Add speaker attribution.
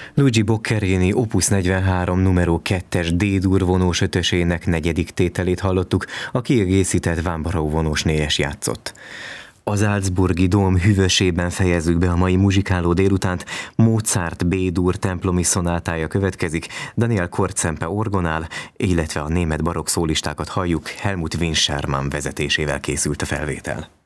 Speaker 1: Luigi Boccherini Opus 43 numero 2-es D-dur vonós ötösének negyedik tételét hallottuk, a kiegészített Vámbaró vonós négyes játszott. Az Salzburgi Dóm hűvösében fejezzük be a mai muzsikáló délutánt, Mozart B-dur templomi szonátája következik, Daniel Kortszempe orgonál, illetve a német barokk szólistákat halljuk, Helmut Winschermann vezetésével készült a felvétel.